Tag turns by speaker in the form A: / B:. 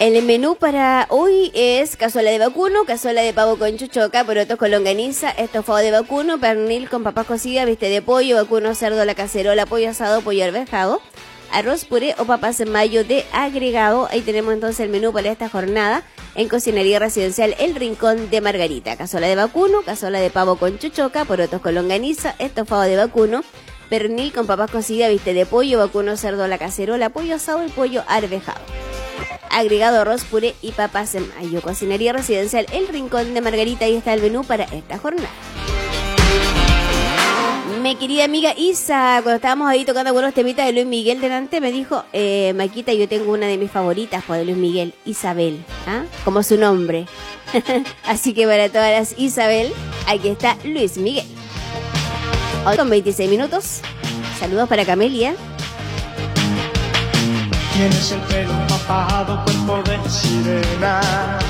A: El menú para hoy es cazuela de vacuno, cazuela de pavo con chuchoca, porotos con longaniza, estofado de vacuno, pernil con papas cocidas, bistec de pollo, vacuno, cerdo a la cacerola, pollo asado, pollo arvejado, arroz puré o papas en mayo de agregado. Ahí tenemos entonces el menú para esta jornada en Cocinería Residencial El Rincón de Margarita. Cazuela de vacuno, cazuela de pavo con chuchoca, porotos con longaniza, estofado de vacuno, pernil con papas cocidas, bistec de pollo, vacuno, cerdo a la cacerola, pollo asado y pollo arvejado. Agregado, arroz puré y papas en mayo. Cocinería Residencial El Rincón de Margarita. Ahí está el menú para esta jornada. Mi querida amiga Isa, cuando estábamos ahí tocando algunos temitas de Luis Miguel delante, me dijo, Maquita, yo tengo una de mis favoritas de Luis Miguel, Isabel, ¿ah? Como su nombre. Así que para todas las Isabel, aquí está Luis Miguel. Hoy con 26 minutos. Saludos para Camelia.
B: Tienes el pelo empapado, cuerpo de sirena.